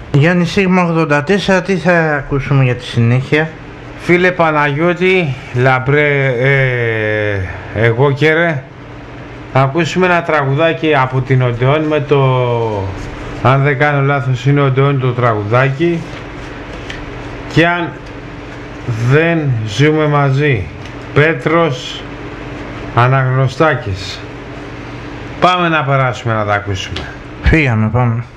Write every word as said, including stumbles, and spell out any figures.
Γιάννη Σίγμα ογδόντα τέσσερα, τι θα ακούσουμε για τη συνέχεια? Φίλε Παναγιώτη, λαμπρέ, ε, εγώ και ρε, θα ακούσουμε ένα τραγουδάκι από την Οντεόν με το, αν δεν κάνω λάθος είναι Οντεόν το τραγουδάκι, και αν δεν ζούμε μαζί, Πέτρος Αναγνωστάκης. Πάμε να περάσουμε να τα ακούσουμε. Φύγαμε, πάμε.